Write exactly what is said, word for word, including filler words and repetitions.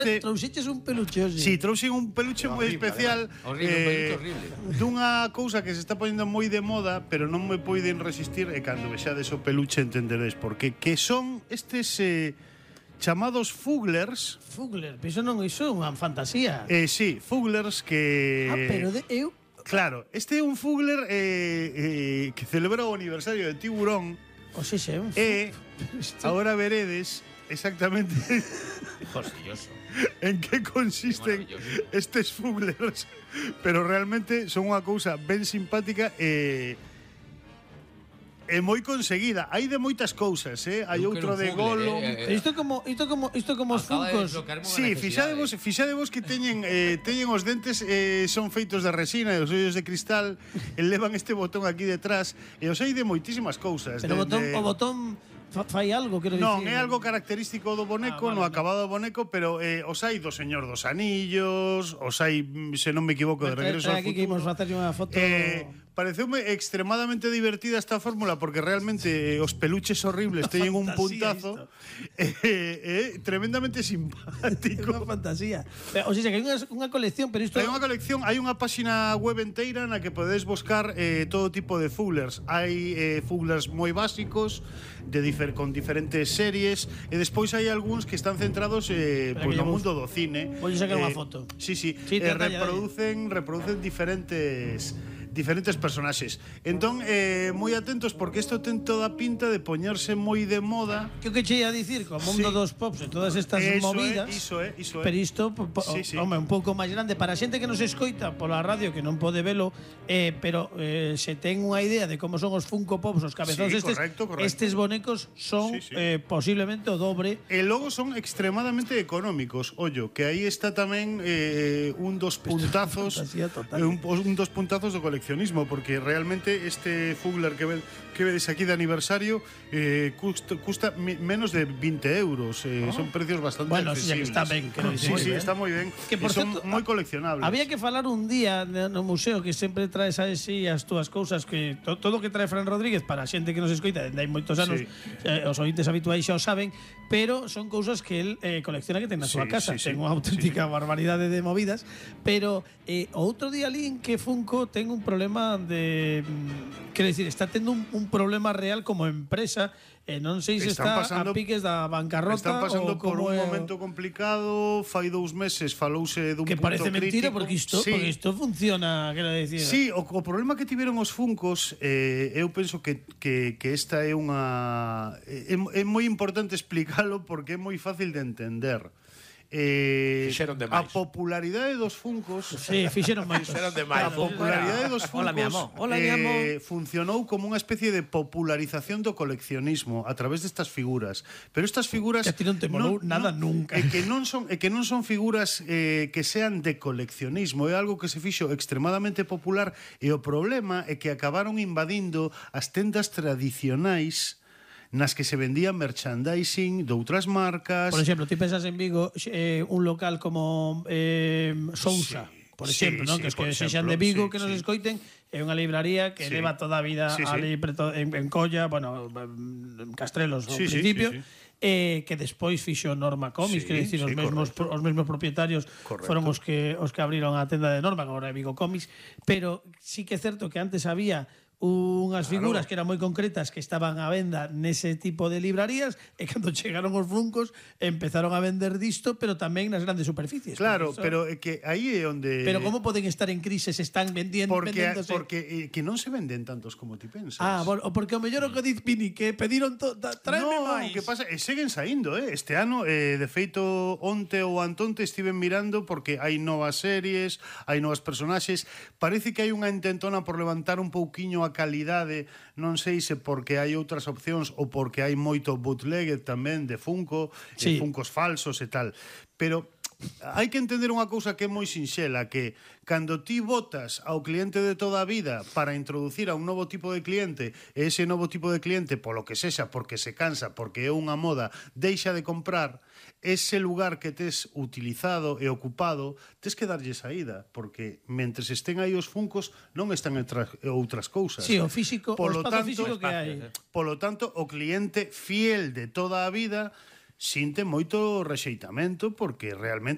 Trouxeches un peluche hoxe. Si, sí, trouxen un peluche moi especial. Horrible, eh, un peluche horrible. Dunha cousa que se está poñendo moi de moda, pero non me poiden resistir, e cando vexades o peluche entenderéis porque que son estes eh, chamados Fuglers. Fugler, pero iso non iso é unha fantasía. Eh, sí, Fuglers que... Ah, pero de, eu... Claro, este é un Fugler eh, eh, que celebra o aniversario de Tiburón. O xe xe, un E agora veredes exactamente Hostilloso. en que consisten estes Fuglers, pero realmente son unha cousa ben simpática e é moi conseguida. Hai de moitas cousas, eh? Hai Eu outro quero un de Fugler, Gollum. eh, eh. Isto como isto como isto como os Acaba de funcos. desbloquearme unha Sí, necesidade. fixadevos, fixadevos que teñen eh, teñen os dentes eh, son feitos de resina e os ollos de cristal, e levan este botón aquí detrás e os hai de moitísimas cousas. Pero o de, botón, de... o botón fa, fai algo, quero dicir. Non, é algo característico do boneco, Ah, vale, no vale. acabado do boneco, pero eh, os hai do Señor dos Anillos, os hai, mm, se non me equivoco, de Trae- Regreso trae ao aquí que imos Futuro. facer unha foto. Eh, pareceume extremadamente divertida esta fórmula porque realmente eh, os peluches horribles teñen un fantasía puntazo eh, eh, tremendamente É simpático. unha fantasía. Pero, o sea, que hai unha, unha colección, pero isto Hai unha colección, hai unha páxina web enteira na que podedes buscar eh, todo tipo de Fuglers. Hai eh, Fuglers moi básicos de difer con diferentes series e despois hai algúns que están centrados eh, Espera pois que no lle vou- mundo do cine. voulle sacar unha Eh, foto. Sí, sí, Sí, eh, dalla, dalla. reproducen reproducen diferentes diferentes personaxes. Entón, eh, moi atentos porque isto ten toda a pinta de poñerse moi de moda. que o que che ia dicir co mundo Sí. dos pops e todas estas Eso é, movidas. iso é, iso é. Pero isto, po, po, Sí, sí. home, un pouco máis grande para a xente que nos escoita pola radio que non pode velo, eh, pero eh, se ten unha idea de como son os Funko Pops, os cabezóns Sí, estes, correcto, correcto. estes bonecos son Sí, sí. eh, posiblemente o dobre. E logo son extremadamente económicos. Ollo, que aí está tamén eh, un dos puntazos fantasía total. eh, un, un dos puntazos do coleccionismo, porque realmente este Fugler que, ve, que vedes aquí de aniversario eh, custa, custa mi, menos de veinte euros. Eh, Oh. Son precios bastante Bueno, sí, accesibles. que está ben, quero Sí, dicir, sí, eh. está moi ben. Que, por E son certo, moi coleccionables. Había que falar un día no museo que sempre traes a sí as túas cousas que to, todo o que trae Fran Rodríguez para a xente que nos escoita dende hai moitos anos, Sí. eh, os ointes habituais xa o saben, pero son cousas que el eh, colecciona que ten na súa Sí, casa, sí, sí. ten unha auténtica barbaridade de movidas, pero eh, o outro día lín que Funko ten un problema de mm, quero dicir, está tendo un, un problema real como empresa, e eh, non sei se Están está pasando- a piques da bancarrota Están pasando ou por como un é o- momento complicado. Fai dous meses falouse dun que punto parece mentira crítico. porque isto, Sí. porque isto funciona, quero dicir. Sí, o, o problema que tiveron os Funkos, eh, eu penso que, que, que esta é unha... É, é moi importante explicalo porque é moi fácil de entender. Eh, Fixeron a demais. popularidade dos Funkos... Sí, fixeron moitos. Fixeron demais. A popularidade dos Funkos Hola, mi amor. Hola, mi eh, amor. funcionou como unha especie de popularización do coleccionismo a través destas figuras. Pero estas figuras Que a ti non te molou nada nunca. É que non son é que non son figuras eh, que sean de coleccionismo, é algo que se fixo extremadamente popular e o problema é que acabaron invadindo as tendas tradicionais nas que se vendía merchandising de outras marcas. Por exemplo, ti pensas en Vigo eh, un local como eh, Sousa, Sí, por sí, exemplo, ¿no? sí, que os por que exemplo, sexan de Vigo sí, que nos sí. escoiten, é unha libraría que Sí. leva toda a vida Sí, sí. ali preto, en, en Colla, bueno, en Castrelos ao Sí, sí, principio, sí, sí. Eh, que despois fixo Norma Comics, Sí, quero dicir, os sí, mesmos correcto. os mesmos propietarios Correcto. foron os que os que abriron a tenda de Norma, que agora é Vigo Comics, pero sí que é certo que antes había unhas Claro. figuras que eran moi concretas que estaban á venda nese tipo de librarías e cando chegaron os Funkos empezaron a vender disto, pero tamén nas grandes superficies. Claro, Porque pero é que aí é onde Pero como poden estar en crise se están vendiendo porque vendéndose? porque eh, que non se venden tantos como ti pensas. Ah, bueno, o porque o mellor o que diz Pini que pediron to, da, tráeme no, máis. o que pasa é seguen saindo, eh? Este ano, eh, de feito, onte ou antonte estiven mirando porque hai novas series, hai novas personaxes. Parece que hai unha intentona por levantar un pouquiño a calidade, non sei se porque hai outras opcións ou porque hai moito bootleg tamén de Funko, Sí. e Funkos falsos e tal. Pero hai que entender unha cousa que é moi sinxela, que cando ti votas ao cliente de toda a vida para introducir a un novo tipo de cliente, e ese novo tipo de cliente, polo que sexa, porque se cansa, porque é unha moda, deixa de comprar, ese lugar que tes utilizado e ocupado, tes que darlle saída, porque mentres estén aí os Funkos non están entre outras cousas. Sí, o físico, Polo o espazo tanto, físico que hai. Polo tanto, o cliente fiel de toda a vida sinte moito rexeitamento porque realmente